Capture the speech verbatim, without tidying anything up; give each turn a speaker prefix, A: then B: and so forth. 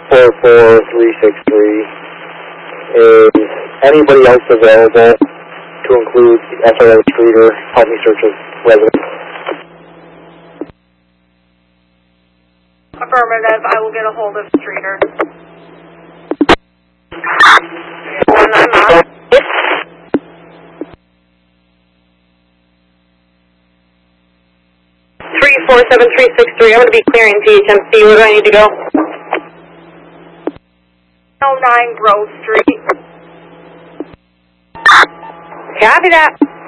A: four four three six three. Is anybody else available to include S R O Streeter? Help me search a resident.
B: Affirmative. I will get a hold of Streeter. One, I'm on. three four seven three six three. I'm going to be clearing T H M C. Where do I need to go? oh nine Grove Street. Copy that.